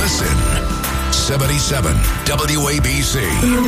Listen. 77 WABC.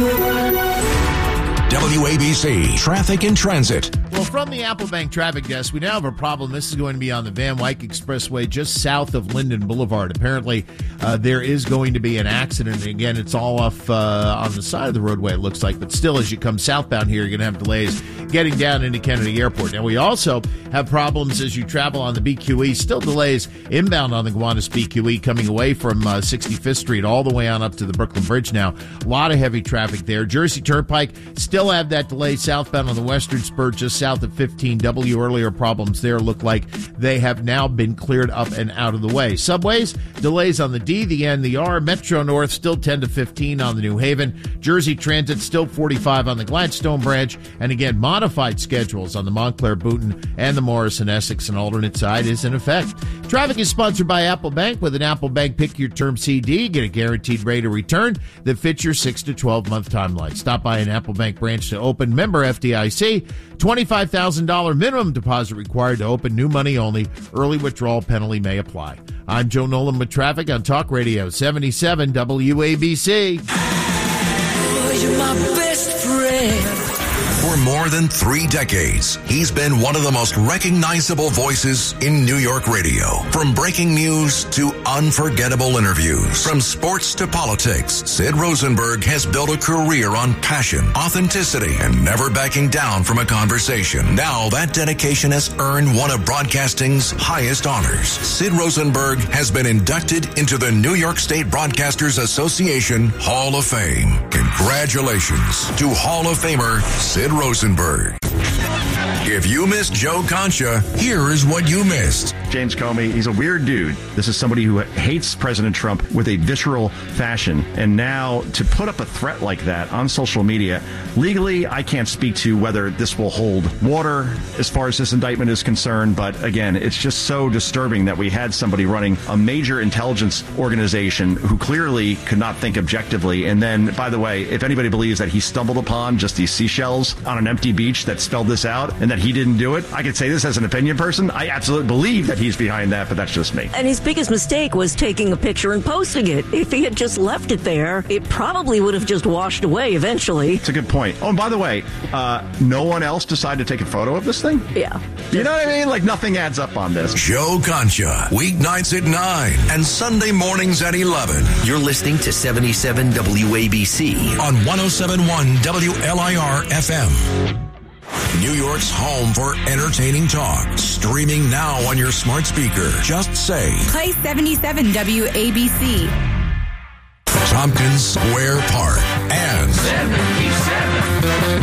WABC Traffic and Transit. Well, from the Applebank traffic desk, we now have a problem. This is going to be on the Van Wyck Expressway just south of Linden Boulevard. Apparently, there is going to be an accident. Again, it's all off on the side of the roadway, it looks like. But still, as you come southbound here, you're going to have delays getting down into Kennedy Airport. Now, we also have problems as you travel on the BQE. Still delays inbound on the Gowanus BQE coming away from 65th Street all the way on up to the Brooklyn Bridge now. A lot of heavy traffic there. Jersey Turnpike still have that delay southbound on the western spur just south of 15W. Earlier problems there look like they have now been cleared up and out of the way. Subways, delays on the D, the N, the R. Metro North still 10 to 15 on the New Haven. Jersey Transit still 45 on the Gladstone branch. And again, modified schedules on the Montclair, Boonton, and the Morrison, Essex, and alternate side is in effect. Traffic is sponsored by Applebank. With an Applebank Pick Your Term CD, get a guaranteed rate of return that fits your 6 to 12 month timeline. Stop by an Applebank branch to open. Member FDIC. $25,000 minimum deposit required to open. New money only. Early withdrawal penalty may apply. I'm Joe Nolan with traffic on Talk Radio 77 WABC. Oh, you're my best friend. For more than 3 decades, he's been one of the most recognizable voices in New York radio. From breaking news to unforgettable interviews, from sports to politics, Sid Rosenberg has built a career on passion, authenticity, and never backing down from a conversation. Now that dedication has earned one of broadcasting's highest honors. Sid Rosenberg has been inducted into the New York State Broadcasters Association Hall of Fame. Congratulations to Hall of Famer Sid Rosenberg. If you missed Joe Concha, here is what you missed. James Comey, he's a weird dude. This is somebody who hates President Trump with a visceral fashion. And now to put up a threat like that on social media, legally, I can't speak to whether this will hold water as far as this indictment is concerned. But again, it's just so disturbing that we had somebody running a major intelligence organization who clearly could not think objectively. And then, by the way, if anybody believes that he stumbled upon just these seashells on an empty beach that spelled this out and that he didn't do it, I could say this as an opinion person. I absolutely believe that he's behind that, but that's just me. And his biggest mistake was taking a picture and posting it. If he had just left it there, it probably would have just washed away eventually. It's a good point. Oh, and by the way, no one else decided to take a photo of this thing? Yeah. You know what I mean? Like, nothing adds up on this. Joe Concha, weeknights at 9 and Sunday mornings at 11. You're listening to 77 WABC On 107.1 WLIR FM. New York's home for entertaining talk. Streaming now on your smart speaker. Just say, Play 77 WABC. Tompkins Square Park and 77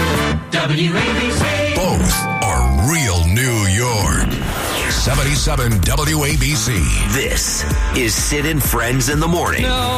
WABC. both are real New York. 77 WABC. This is Sid and Friends in the Morning. No.